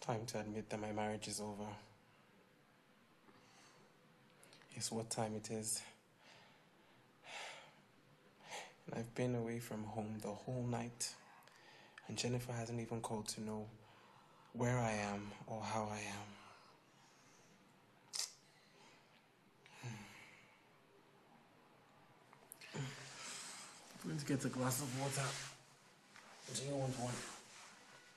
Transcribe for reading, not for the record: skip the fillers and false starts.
Time to admit that my marriage is over. It's what time it is. And I've been away from home the whole night. And Jennifer hasn't even called to know where I am or how I am. I'm going to get a glass of water. Do you want one?